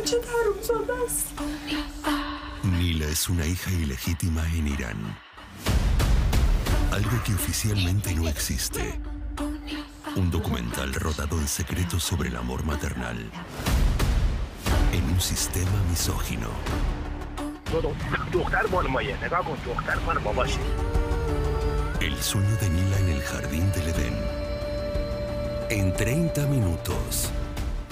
Nila es una hija ilegítima en Irán. Algo que oficialmente no existe. Un documental rodado en secreto sobre el amor maternal. En un sistema misógino. El sueño de Nila en el jardín del Edén. En 30 minutos.